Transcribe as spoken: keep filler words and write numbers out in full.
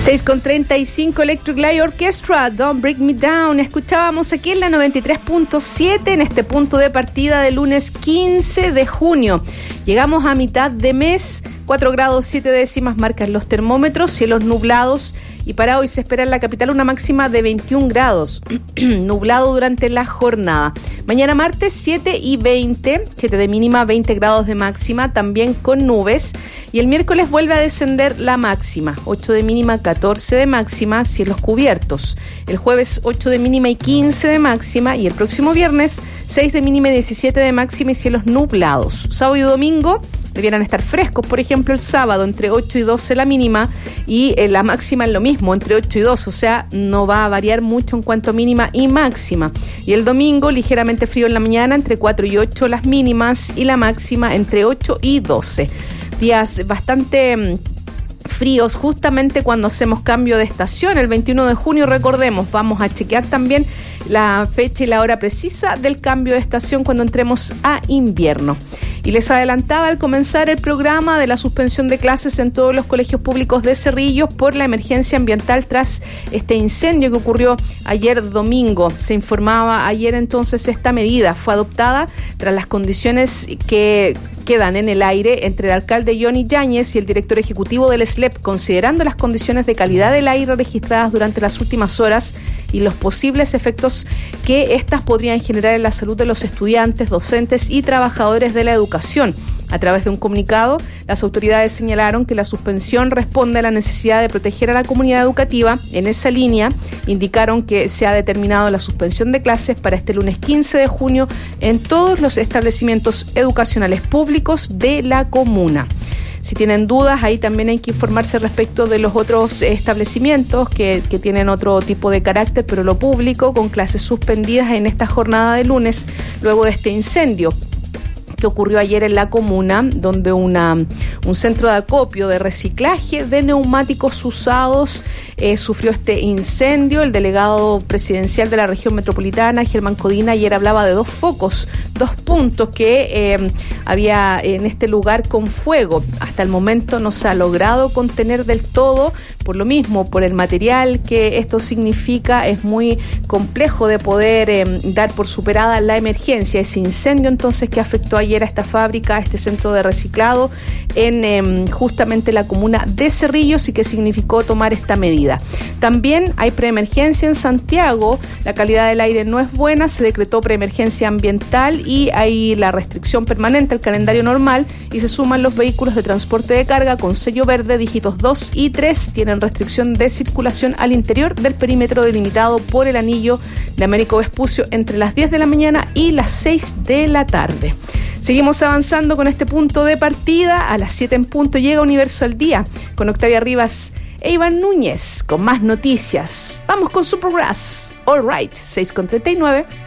seis con treinta y cinco, Electric Light Orchestra, Don't Break Me Down. Escuchábamos aquí en la noventa y tres punto siete, en este punto de partida del lunes quince de junio. Llegamos a mitad de mes, cuatro grados siete décimas marcan los termómetros, cielos nublados. Y para hoy se espera en la capital una máxima de veintiún grados, nublado durante la jornada. Mañana martes siete y veinte, siete de mínima, veinte grados de máxima, también con nubes. Y el miércoles vuelve a descender la máxima, ocho de mínima, catorce de máxima, cielos cubiertos. El jueves ocho de mínima y quince de máxima, y el próximo viernes seis de mínima y diecisiete de máxima y cielos nublados. Sábado y domingo debieran estar frescos, por ejemplo el sábado entre ocho y doce la mínima y eh, la máxima es lo mismo, entre ocho y doce, o sea, no va a variar mucho en cuanto a mínima y máxima. Y el domingo ligeramente frío en la mañana, entre cuatro y ocho las mínimas y la máxima entre ocho y doce. Días bastante mmm, fríos justamente cuando hacemos cambio de estación. El veintiuno de junio, recordemos, vamos a chequear también la fecha y la hora precisa del cambio de estación cuando entremos a invierno. Y les adelantaba al comenzar el programa de la suspensión de clases en todos los colegios públicos de Cerrillos por la emergencia ambiental tras este incendio que ocurrió ayer domingo. Se informaba ayer entonces esta medida fue adoptada tras las condiciones que quedan en el aire entre el alcalde Johnny Yáñez y el director ejecutivo del S L E P, considerando las condiciones de calidad del aire registradas durante las últimas horas y los posibles efectos que éstas podrían generar en la salud de los estudiantes, docentes y trabajadores de la educación. A través de un comunicado, las autoridades señalaron que la suspensión responde a la necesidad de proteger a la comunidad educativa. En esa línea, indicaron que se ha determinado la suspensión de clases para este lunes quince de junio en todos los establecimientos educacionales públicos de la comuna. Si tienen dudas, ahí también hay que informarse respecto de los otros establecimientos que, que tienen otro tipo de carácter, pero lo público, con clases suspendidas en esta jornada de lunes, luego de este incendio que ocurrió ayer en la comuna, donde una, un centro de acopio de reciclaje de neumáticos usados eh, sufrió este incendio. El delegado presidencial de la región metropolitana, Germán Codina, ayer hablaba de dos focos, dos puntos que eh, había en este lugar con fuego. Hasta el momento no se ha logrado contener del todo, por lo mismo, por el material que esto significa, es muy complejo de poder eh, dar por superada la emergencia. Ese incendio entonces que afectó ayer a esta fábrica, a este centro de reciclado en eh, justamente la comuna de Cerrillos y que significó tomar esta medida. También hay preemergencia en Santiago, la calidad del aire no es buena, se decretó preemergencia ambiental y hay la restricción permanente al calendario normal y se suman los vehículos de transporte de carga con sello verde, dígitos dos y tres, tienen restricción de circulación al interior del perímetro delimitado por el anillo de Américo Vespucio entre las diez de la mañana y las seis de la tarde. Seguimos avanzando con este punto de partida. A las siete en punto llega Universo al Día con Octavia Rivas e Iván Núñez con más noticias. Vamos con Supergrass. All right, seis con treinta y nueve.